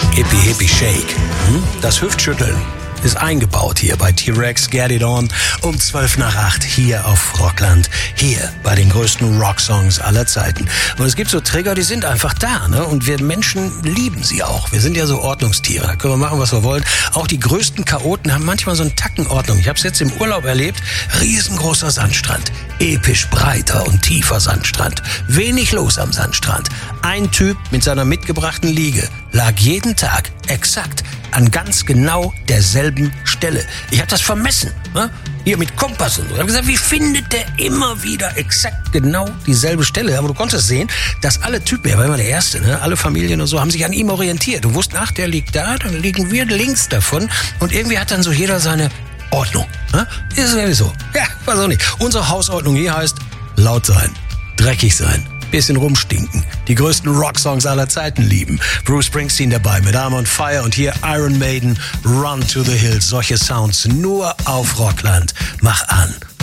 Hippie Hippie Shake. Das Hüftschütteln ist eingebaut hier bei T-Rex, Get It On, um 7:55 hier auf Rockland, hier bei den größten Rocksongs aller Zeiten. Und es gibt so Trigger, die sind einfach da, ne? Und wir Menschen lieben sie auch. Wir sind ja so Ordnungstiere, da können wir machen, was wir wollen. Auch die größten Chaoten haben manchmal so einen Tacken Ordnung. Ich habe es jetzt im Urlaub erlebt, riesengroßer Sandstrand, episch breiter und tiefer Sandstrand, wenig los am Sandstrand. Ein Typ mit seiner mitgebrachten Liege lag jeden Tag exakt an ganz genau derselben Stelle. Ich habe das vermessen, ne? Hier mit Kompass und so. Ich habe gesagt, wie findet der immer wieder exakt genau dieselbe Stelle? Aber du konntest sehen, dass alle Typen, er war immer der Erste, ne? Alle Familien und so, haben sich an ihm orientiert. Du wusstest, ach, der liegt da, dann liegen wir links davon. Und irgendwie hat dann so jeder seine Ordnung. Ne? Ist irgendwie so. Ja, weiß auch nicht. Unsere Hausordnung hier heißt laut sein, dreckig sein, bisschen rumstinken, die größten Rocksongs aller Zeiten lieben. Bruce Springsteen dabei mit Arm on Fire und hier Iron Maiden, Run to the Hills. Solche Sounds nur auf Rockland. Mach an.